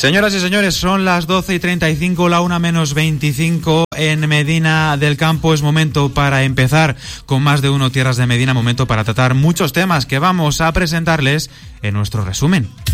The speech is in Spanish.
Señoras y señores, son las 12:35, la 1:25 en Medina del Campo. Es momento para empezar con Más de Uno Tierras de Medina, momento para tratar muchos temas que vamos a presentarles en nuestro resumen.